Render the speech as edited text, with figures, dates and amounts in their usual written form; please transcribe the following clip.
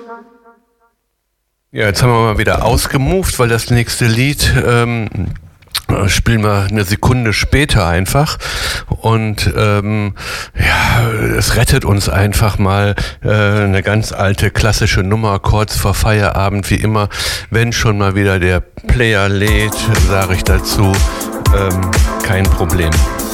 Ja, jetzt haben wir mal wieder ausgemoved, weil das nächste Lied spielen wir eine Sekunde später einfach und es rettet uns einfach mal eine ganz alte klassische Nummer kurz vor Feierabend, wie immer, wenn schon mal wieder der Player lädt, sage ich dazu, kein Problem.